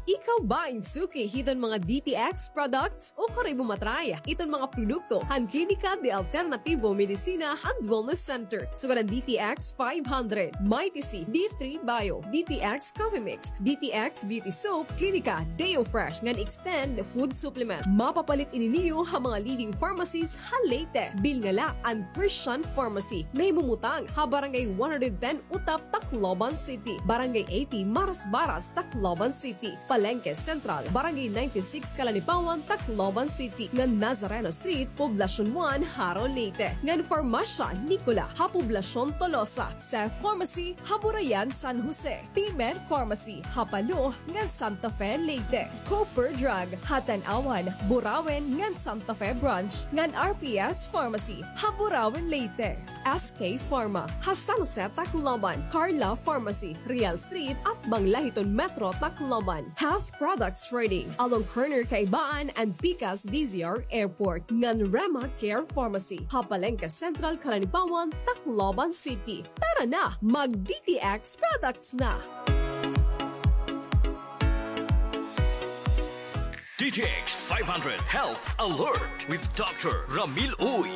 Ikaw ba insuki hiton mga DTX products o kare bumatraya iton mga produkto han Klinika de Alternativo Medicina and Wellness Center sugaran DTX 500, Mighty C, D3 Bio, DTX Coffee Mix, DTX Beauty Soap, Klinika Deo Fresh ngan extend food supplement. Mapapalit ininiyo ha mga leading pharmacies ha Leyte, Bilngala and Christian Pharmacy. Nahimumutang ha Barangay 110 Utap, Tacloban City, Barangay 80 Maras-Baras, Tacloban City, Palengke Central, Barangay 96 Kalanipawan, Tacloban City, ngan Nazareno Street, Poblacion 1, Haro, Leyte, ngan Farmacia Nicola, ha Poblacion Tolosa, Sef Pharmacy, ha Burayan, San Jose, Pimer Pharmacy, ha Palo, ngan Santa Fe, Leyte, Cooper Drug, ha Tanawan, Burawen, ngan Santa Fe Branch, ngan RPS Pharmacy, ha Burawen, Leyte, SK Pharma, ha San Jose, Tacloban, Carla Pharmacy, Real Street at Banglahiton Metro, Tacloban. Health Products Trading along Corner Kaibaan and Picas DZR Airport. Ngan Rema Care Pharmacy, Hapalengke Central, Kalanipawan, Tacloban City. Tara na, mag-DTX products na! DTX 500 Health Alert with Dr. Ramil Uy.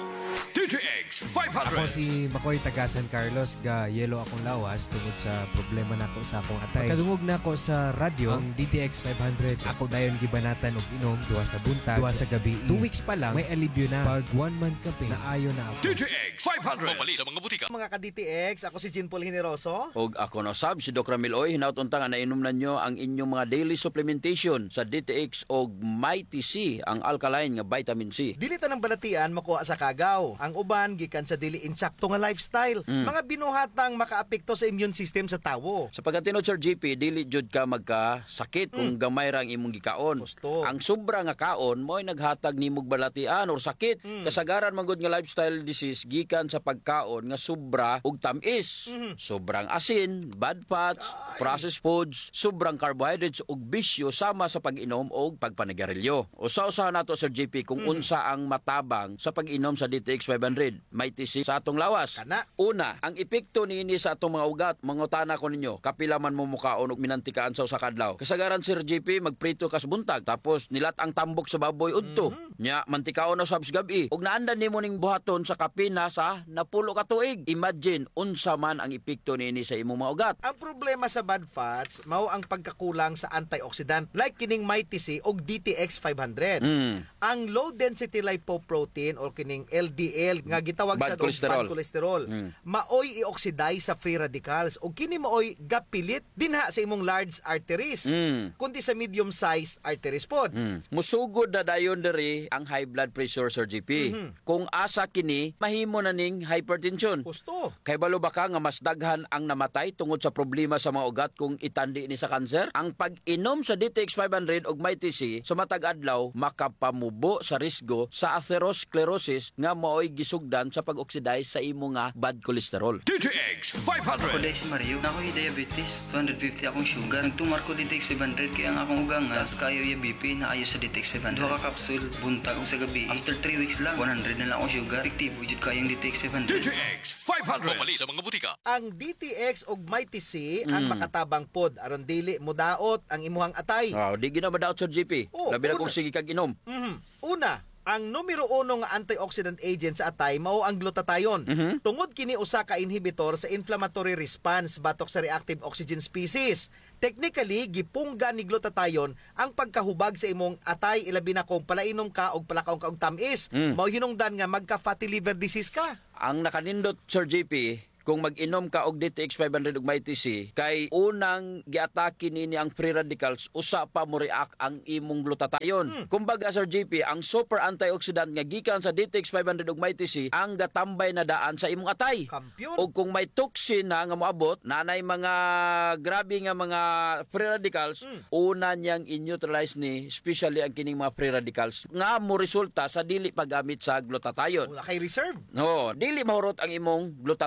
DTX 500. Ako si Makoy taga San Carlos, ga yelo akong lawas tungod sa problema nako sa akong atay. Pagkadungog na ako sa radyo, ang DTX 500, ako dayon gibanatan og inom duwa sa buntag, duwa sa gabi. 2 weeks pa lang, may alibyo na. Pag 1 month campaign, naayo na ako. DTX 500. Mapali sa mga butika. Mga ka-DTX, ako si Jean Paul Generoso. Og ako no sab si Dr. Ramil Uy, hinautunta nga nainom na nyo ang inyong mga daily supplementation sa DTX og Mighty C, ang alkaline nga vitamin C. Dili ta ng balatian makuha sa kagaw. Ang uban gikan sa dili insakto nga lifestyle. Mga binuhatang makaapekto sa immune system sa tawo. Sa pagkatinod Sir GP, dili jud ka magkasakit kung gamay ra ang imong gikaon. Gusto. Ang sobra nga kaon mo'y naghatag nimog balatian or sakit. Kasagaran man gud nga lifestyle disease gikan sa pagkaon nga sobra og tamis. Sobrang asin, bad fats, processed foods, sobrang carbohydrates ug bisyo sama sa pag-inom og pagpanigarilyo. Usa-usahan nato Sir GP kung unsa ang matabang sa pag-inom sa DTX 500. Mighty C sa atong lawas. Kana. Una, ang epekto niini sa atong mga ugat, mangutana ko ninyo, kapila man mo mukaon og minantikaan sa usa ka adlaw. Kasagaran Sir GP magprito kas buntag tapos nilat ang tambok sa baboy udto. Nya mantikaon na sabs gabi. Og naandan nimo ning buhaton sa kapina sa napulo ka tuig. Imagine unsa man ang epekto niini sa imong mga ugat. Ang problema sa bad fats mao ang pagkakulang sa antioxidant like kining Mighty C og DTX 500. Ang low density lipoprotein or kining LDL nga gitawag Bad sa cholesterol. bad cholesterol maoy i-oxidize sa free radicals o kini maoy gapilit dinha sa imong large arteries kundi sa medium sized arteries pod. Musugod na dayon diri ang high blood pressure Sir GP. Kung asa kini mahimo na ning hypertension. Gusto. Kay balo ba ka nga mas daghan ang namatay tungod sa problema sa mga ugat kung itandi ni sa kanser? Ang pag-inom sa DTX 500 og Mighty C sa matag adlaw makapamubo sa risgo sa atherosclerosis nga maoy gisugdan sa pag-oxidize sa imo nga bad cholesterol. DTX Ako 500. dahil si Mario, na ako'y diabetes, 250 akong sugar. Nagtumar ko DTX 500 kaya ang akong ugang as kayo yung BP na ayo sa DTX 500. Duha ka kapsul, buntag o sa gabi. After 3 weeks lang, 100 na lang akong sugar. Efektibo jud kayong DTX 500. DTX 500. Mapali sa mga butika. Ang DTX og Mighty C ang makatabang pod aron dili modaot ang imuhang atay. Di ginamadaot Sir GP. Oh, Labi na kung una. sige kag inom. Una, ang numero 1 nga antioxidant agent sa atay mao ang glutathione. Tungod kini usa ka inhibitor sa inflammatory response batok sa reactive oxygen species. Technically, gipungga ni glutathione ang pagkahubag sa imong atay ilabi na kung palainom ka og palakaw ka og tamis. Mao hinungdan nga magka fatty liver disease ka. Ang nakanindot Sir JP, kung mag-inom ka og DTX 500 ug Mighty C, kay unang giatake nini ang free radicals, usa pa mo react ang imong glutathione. Kumbaga Sir JP, ang super antioxidant nga gikan sa DTX 500 ug Mighty C ang gatambay na daan sa imong atay. Kampiyon. O kung may toxin na nga moabot, nanay mga grabe nga mga free radicals, una niyang in-neutralize ni, especially ang kining mga free radicals nga mo resulta sa dili paggamit sa glutathione. Wala kay reserve. No, dili mahurot ang imong glutathione sa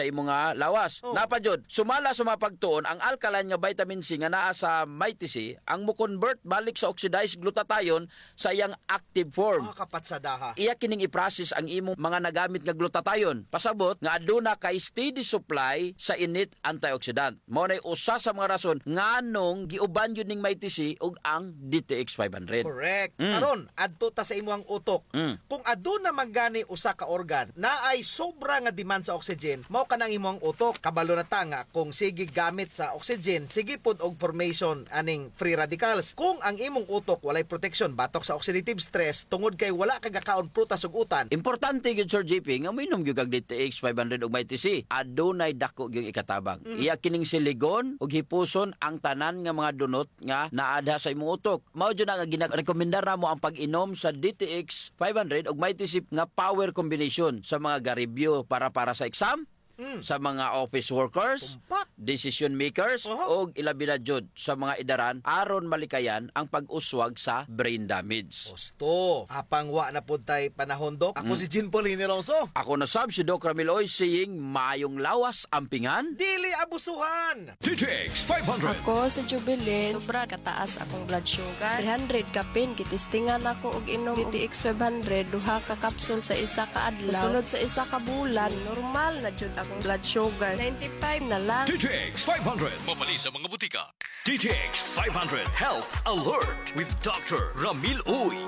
imong nga lawas. Oh. Napa jud, sumala sa mga pagtuon ang alkaline nga vitamin C nga naa sa Mighty C ang mo-convert balik sa oxidized glutathione sa iyang active form. Kapatsadaha. Iya kining i-process ang imong mga nagamit nga glutathione. Pasabot nga aduna kay steady supply sa init antioxidant. Mao nay usa sa mga rason nganong giuban yun ning Mighty C ug ang DTX 500. Correct. Karon, adto ta sa imong utok. Kung aduna magani usa ka organ na ay sobra nga demand sa oxygen, mao kanang imong utok. Kabalo na ta nga kung sige gamit sa oxygen, sige pod og formation aning free radicals. Kung ang imong utok walay protection batok sa oxidative stress tungod kay wala kay gakaon prutas ug utan. Importante gyud Sir JP nga minom gyud kag DTX 500 ug Mighty C. Adunay dako gyud ikatabang. Iya kining siligon ug hipuson ang tanan nga mga dunot nga naadha sa imong utok. Mao jud nga ginarekomendar namo ang pag-inom sa DTX 500 ug Mighty C nga power combination sa mga garibyo para sa exam, sa mga office workers, Tumpak. decision makers, o ilabi na jud sa mga idaran aron malikayan ang pag-uswag sa brain damage. Gusto. Apang wa na pod tay panahon, Dok. Ako si Jean Paul Hiniroso. Ako na sab si Doc Ramil Oy saying maayong lawas ampingan. Dili abusuhan. DTX 500. Ako sa Jubilin, sobra kataas akong blood sugar. 300 kapin, kitistingan ako og inom DTX 500, duha ka kapsul sa isa ka adlaw. Sunod sa isa ka bulan, normal na jud akong blood sugar. 95 na lang. DTX 500. Mabali sa mga butika. DTX 500 Health Alert with Dr. Ramil Uy.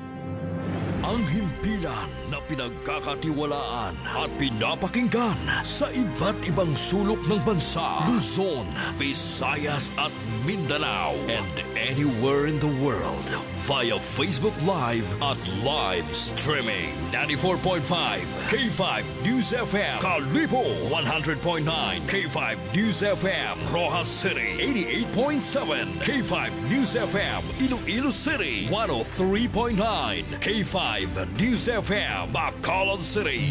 Ang himpilan na pinagkakatiwalaan at pinapakinggan sa iba't ibang sulok ng bansa, Luzon, Visayas at Mindanao, and anywhere in the world via Facebook Live at live streaming. 94.5 K5 News FM, Kalibo 100.9 K5 News FM, Rojas City 88.7 K5 News FM, Iloilo City 103.9 K5 News FM, Bacolod City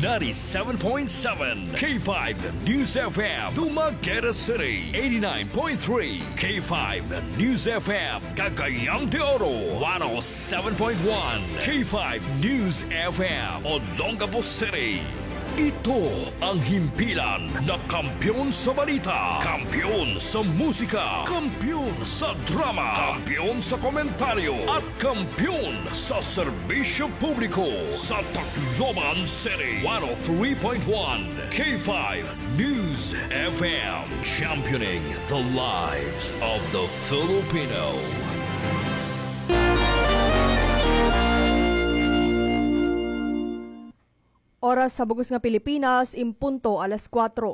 97.7 K5 News FM, Dumaguete City 89.3 K5 News FM, Cagayan de Oro 107.1 K5 News FM, Olongapo City. Ito ang himpilan na kampiyon sa balita, kampiyon sa musika, kampiyon sa drama, kampiyon sa komentaryo, at kampiyon sa serbisyo publiko sa Tacloban City. 103.1 K5 News FM, championing the lives of the Filipino. Oras sa Bugos nga Pilipinas, impunto 4:00.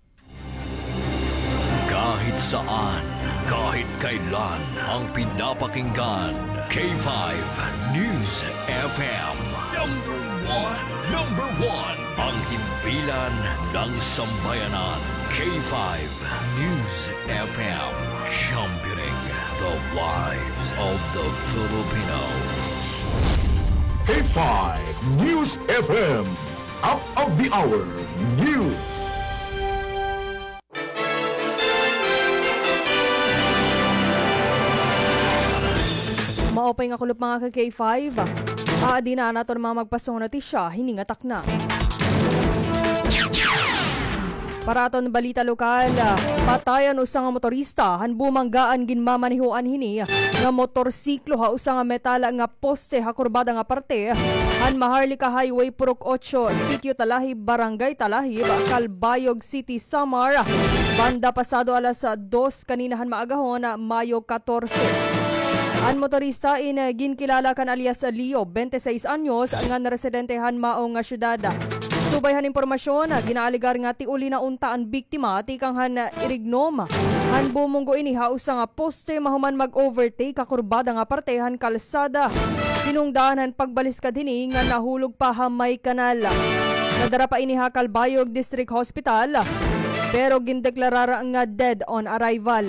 Kahit saan, kahit kailan, ang pinapakinggan, K5 News FM. Number one, ang himpilan ng sambayanan, K5 News FM, championing the lives of the Filipino. K5 News FM. Up of the hour news. Maopay nga kulop mga ka-K5. Di na nato mga magpasong natisya, hiningatak na. Para aton balita lokal, patayan usang motorista han bumanggaan ginmamanihuan hini nga motorsiklo ha usang metala nga poste ha kurbada nga parte han Maharlika Highway Purok 8, Sitio Talahib, Barangay Talahib, Calbayog City, Samar. Banda pasado alas 2 kaninahan maagahon Mayo 14. Ang motorista ginkilala kan alias Leo, 26 anyos, nga residentehan maong nga syudad. Subayhan impormasyon, ginaaligar nga ti uli na unta ang biktima, tikang han irignom. Han bumunggo ini hausa nga poste mahuman mag-overtake kakurbada nga partehan kalsada. Tinungdaan han pagbaliskad hini nga nahulog pa hamay kanal. Nadara pa ini ha Calbayog District Hospital, pero gindeklarara nga dead on arrival.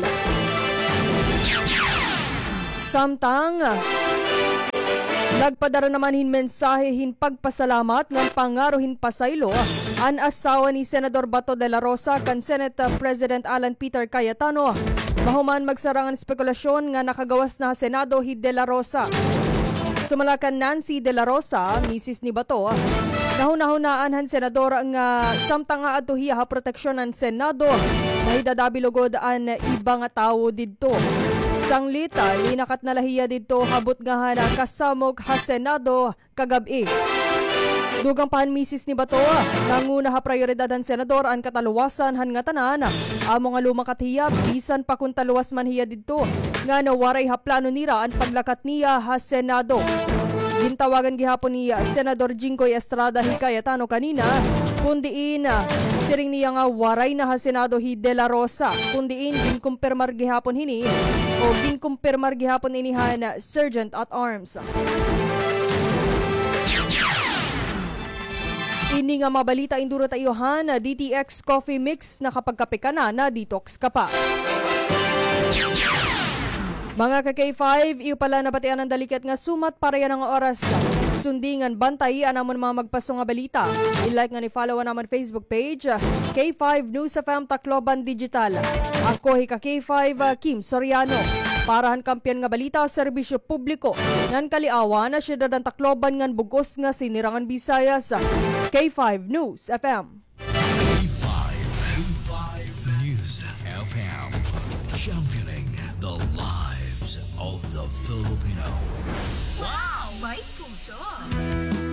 Samtang nagpadara naman hin mensahe hin pagpasalamat ng pangaruhin pasaylo ang asawa ni Senador Bato de la Rosa kan Senate President Alan Peter Cayetano. Mahuman magsarangan spekulasyon nga nakagawas na Senado hi de la Rosa. Sumalakan Nancy de la Rosa, misis ni Bato, Nahunahunaan han senador nga samtang nga atuhiya ha proteksyon ng Senado mahidadabi lugod an iba nga tawo didto. Sanglita linakat na lahiya didto habot nga hana kasamok ha Senado kagabi. Dugang pahan misis ni Bato, nanguna ha prioridad ang senador ang kataluwasan han nga tanan. Amo nga lumakatiya, bisan pa kung taluwas man hiya dito. Nga nawaray ha plano nira ang paglakat niya ha Senado. Gintawagan gihapon niya Senador Jinggoy Estrada Hikayatano kanina, kundiin siring niya nga waray na ha Senado hi De La Rosa. Kundiin ginkumpirmar gihapon hini o ginkumpirmar gihapon inihan Sergeant at Arms. Ini nga mabalita induro tayo han DTX Coffee Mix na kapag kape ka na detox ka pa. Mga ka-K5, iyo pala napatian ng dalikat nga sumat para yan ang oras. Sundingan bantay anamon mga magpaso nga balita. I-like nga ni follow naman Facebook page K5 News FM Tacloban Digital. Ako hi ka-K5 Kim Soriano. Parahan kampiyan nga balita serbisyo publiko. Ngan kaliawa na syudad ng Tacloban ngan bugos nga sinirangan Visayas. K5 News FM. K5 News FM. Championing the lives of the Filipino. Wow! May puso!